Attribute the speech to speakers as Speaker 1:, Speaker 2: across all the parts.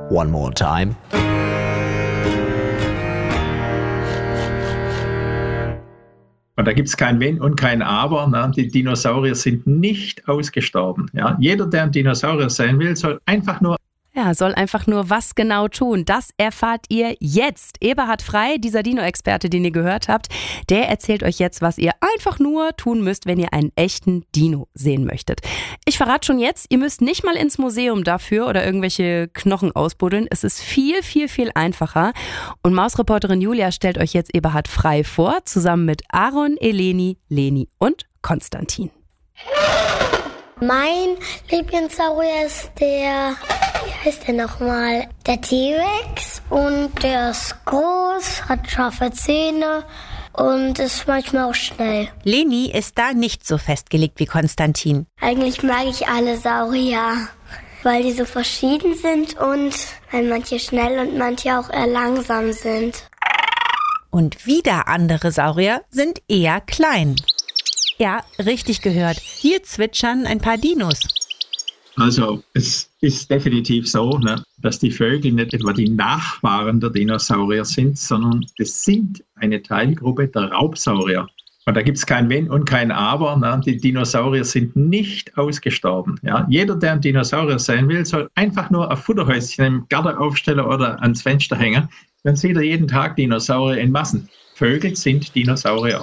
Speaker 1: One more time.
Speaker 2: Und da gibt es kein Wenn und kein Aber. Ne? Die Dinosaurier sind nicht ausgestorben. Ja? Jeder, der ein Dinosaurier sein will, soll einfach nur
Speaker 3: was genau tun. Das erfahrt ihr jetzt. Eberhard Frey, dieser Dino-Experte, den ihr gehört habt, der erzählt euch jetzt, was ihr einfach nur tun müsst, wenn ihr einen echten Dino sehen möchtet. Ich verrate schon jetzt, ihr müsst nicht mal ins Museum dafür oder irgendwelche Knochen ausbuddeln. Es ist viel, viel, viel einfacher. Und Mausreporterin Julia stellt euch jetzt Eberhard Frey vor, zusammen mit Aaron, Eleni, Leni und Konstantin.
Speaker 4: Mein Lieblingssaurier ist wie heißt der nochmal? Der T-Rex, und der ist groß, hat scharfe Zähne und ist manchmal auch schnell.
Speaker 5: Leni ist da nicht so festgelegt wie Konstantin.
Speaker 4: Eigentlich mag ich alle Saurier, weil die so verschieden sind und weil manche schnell und manche auch eher langsam sind.
Speaker 5: Und wieder andere Saurier sind eher klein. Ja, richtig gehört. Hier zwitschern ein paar Dinos.
Speaker 2: Also es ist definitiv so, ne, dass die Vögel nicht etwa die Nachfahren der Dinosaurier sind, sondern es sind eine Teilgruppe der Raubsaurier. Und da gibt es kein Wenn und kein Aber. Ne? Die Dinosaurier sind nicht ausgestorben. Ja? Jeder, der ein Dinosaurier sein will, soll einfach nur ein Futterhäuschen im Garten aufstellen oder ans Fenster hängen. Dann sieht er jeden Tag Dinosaurier in Massen. Vögel sind Dinosaurier.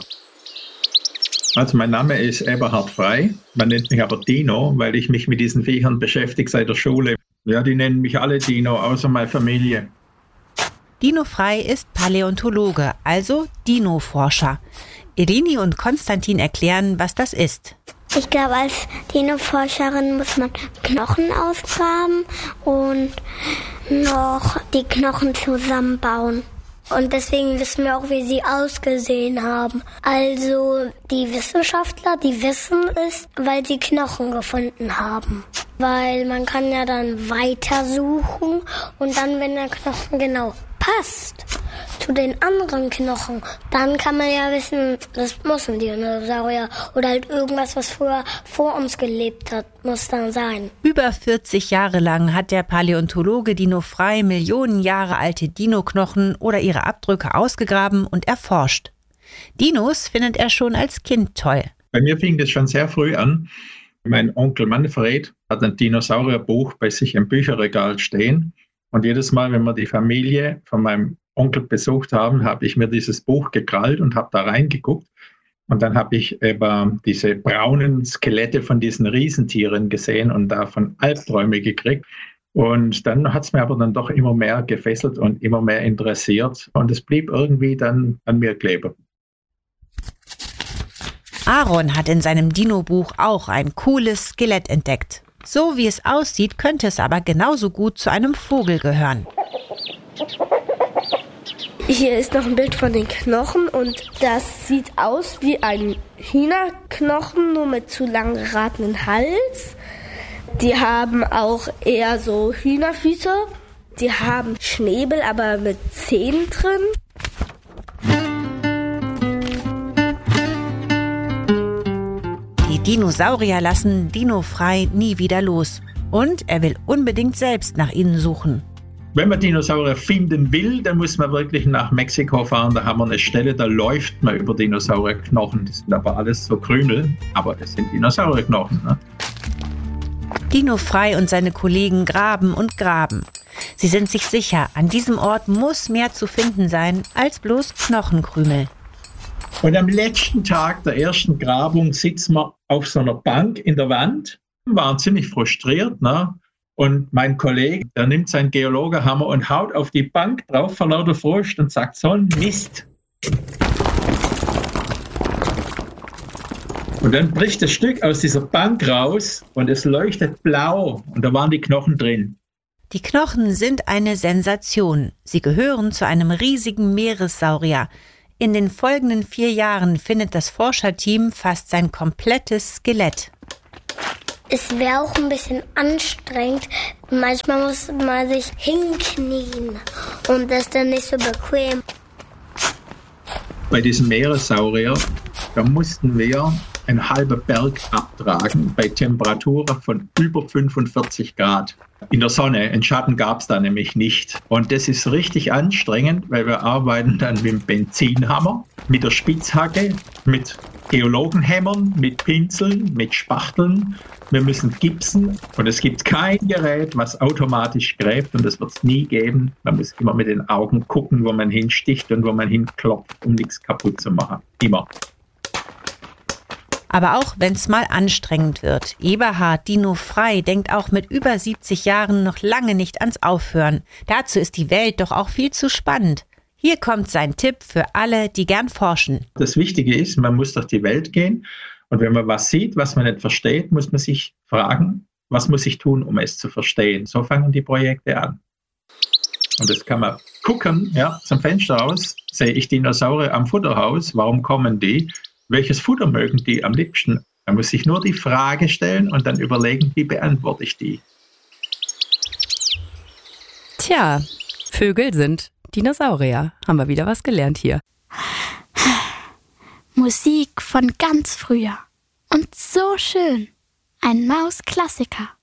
Speaker 2: Also mein Name ist Eberhard Frey, man nennt mich aber Dino, weil ich mich mit diesen Viechern beschäftige seit der Schule. Ja, die nennen mich alle Dino, außer meine Familie.
Speaker 5: Dino Frey ist Paläontologe, also Dino-Forscher. Eleni und Konstantin erklären, was das ist.
Speaker 4: Ich glaube, als Dino-Forscherin muss man Knochen ausgraben und noch die Knochen zusammenbauen. Und deswegen wissen wir auch, wie sie ausgesehen haben. Also die Wissenschaftler, die wissen es, weil sie Knochen gefunden haben. Weil man kann ja dann weitersuchen und dann, wenn der Knochen genau passt zu den anderen Knochen, dann kann man ja wissen, das muss ein Dinosaurier oder halt irgendwas, was früher vor uns gelebt hat, muss dann sein.
Speaker 5: Über 40 Jahre lang hat der Paläontologe Dino Frey Millionen Jahre alte Dino-Knochen oder ihre Abdrücke ausgegraben und erforscht. Dinos findet er schon als Kind toll.
Speaker 2: Bei mir fing das schon sehr früh an. Mein Onkel Manfred hat ein Dinosaurierbuch bei sich im Bücherregal stehen. Und jedes Mal, wenn wir die Familie von meinem Onkel besucht haben, habe ich mir dieses Buch gekrallt und habe da reingeguckt. Und dann habe ich eben diese braunen Skelette von diesen Riesentieren gesehen und davon Albträume gekriegt. Und dann hat es mir aber dann doch immer mehr gefesselt und immer mehr interessiert. Und es blieb irgendwie dann an mir kleben.
Speaker 5: Aaron hat in seinem Dino-Buch auch ein cooles Skelett entdeckt. So wie es aussieht, könnte es aber genauso gut zu einem Vogel gehören.
Speaker 6: Hier ist noch ein Bild von den Knochen und das sieht aus wie ein Hühnerknochen, nur mit zu lang geratenen Hals. Die haben auch eher so Hühnerfüße. Die haben Schnäbel, aber mit Zähnen drin.
Speaker 5: Die Dinosaurier lassen Dino Frey nie wieder los. Und er will unbedingt selbst nach ihnen suchen.
Speaker 2: Wenn man Dinosaurier finden will, dann muss man wirklich nach Mexiko fahren. Da haben wir eine Stelle, da läuft man über Dinosaurierknochen. Das sind aber alles so Krümel, aber es sind Dinosaurierknochen. Ne?
Speaker 5: Dino Frey und seine Kollegen graben und graben. Sie sind sich sicher, an diesem Ort muss mehr zu finden sein als bloß Knochenkrümel.
Speaker 2: Und am letzten Tag der ersten Grabung sitzen wir auf so einer Bank in der Wand. Wir waren ziemlich frustriert, ne? Und mein Kollege, der nimmt seinen Geologenhammer und haut auf die Bank drauf vor lauter Frust und sagt, so ein Mist. Und dann bricht das Stück aus dieser Bank raus und es leuchtet blau und da waren die Knochen drin.
Speaker 5: Die Knochen sind eine Sensation. Sie gehören zu einem riesigen Meeressaurier. In den folgenden 4 Jahren findet das Forscherteam fast sein komplettes Skelett.
Speaker 4: Es wäre auch ein bisschen anstrengend. Manchmal muss man sich hinknien und das ist dann nicht so bequem.
Speaker 2: Bei diesem Meeressaurier, da mussten wir einen halben Berg abtragen bei Temperaturen von über 45 Grad. In der Sonne, einen Schatten gab es da nämlich nicht. Und das ist richtig anstrengend, weil wir arbeiten dann mit dem Benzinhammer, mit der Spitzhacke, mit Geologenhämmern, mit Pinseln, mit Spachteln. Wir müssen gipsen und es gibt kein Gerät, was automatisch gräbt und das wird es nie geben. Man muss immer mit den Augen gucken, wo man hinsticht und wo man hinklopft, um nichts kaputt zu machen. Immer.
Speaker 5: Aber auch wenn es mal anstrengend wird, Eberhard Dino Frei denkt auch mit über 70 Jahren noch lange nicht ans Aufhören. Dazu ist die Welt doch auch viel zu spannend. Hier kommt sein Tipp für alle, die gern forschen.
Speaker 2: Das Wichtige ist, man muss durch die Welt gehen und wenn man was sieht, was man nicht versteht, muss man sich fragen, was muss ich tun, um es zu verstehen. So fangen die Projekte an. Und das kann man gucken, ja, zum Fenster aus, sehe ich Dinosaurier am Futterhaus, warum kommen die? Welches Futter mögen die am liebsten? Man muss sich nur die Frage stellen und dann überlegen, wie beantworte ich die.
Speaker 3: Tja, Vögel sind Dinosaurier. Haben wir wieder was gelernt hier.
Speaker 1: Musik von ganz früher. Und so schön. Ein Maus-Klassiker.